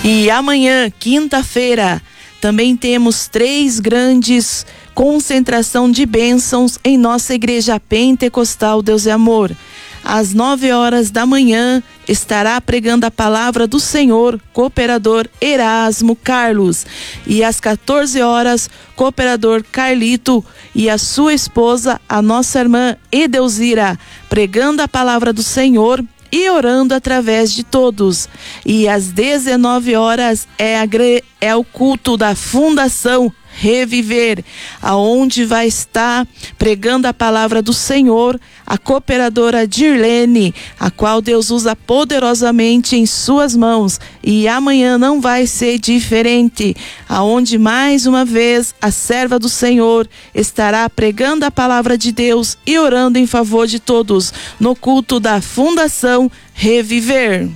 E amanhã, quinta-feira, também temos 3 grandes concentração de bênçãos em nossa igreja pentecostal Deus é Amor. Às 9h da manhã estará pregando a palavra do Senhor, cooperador Erasmo Carlos. E às 14h, cooperador Carlito e a sua esposa, a nossa irmã Edeusira, pregando a palavra do Senhor e orando através de todos. E às 19h é o culto da Fundação Reviver, aonde vai estar pregando a palavra do Senhor a cooperadora Dirlene, a qual Deus usa poderosamente em suas mãos. E amanhã não vai ser diferente, aonde mais uma vez a serva do Senhor estará pregando a palavra de Deus e orando em favor de todos no culto da Fundação Reviver.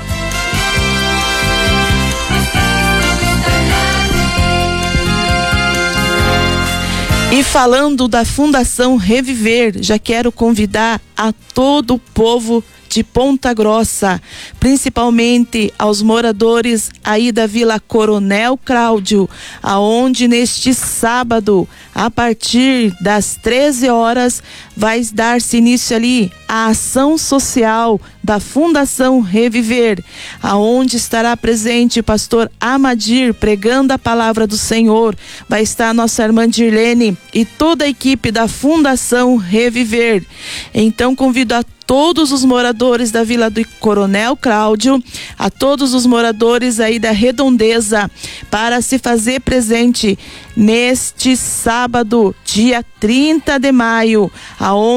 E falando da Fundação Reviver, já quero convidar a todo o povo de Ponta Grossa, principalmente aos moradores aí da Vila Coronel Cláudio, aonde neste sábado, a partir das 13h, vai dar-se início ali a ação social da Fundação Reviver, aonde estará presente o pastor Amadir pregando a palavra do Senhor. Vai estar a nossa irmã Dirlene e toda a equipe da Fundação Reviver. Então convido a todos os moradores da Vila do Coronel Cláudio, a todos os moradores aí da Redondeza, para se fazer presente neste sábado, dia 30 de maio, aonde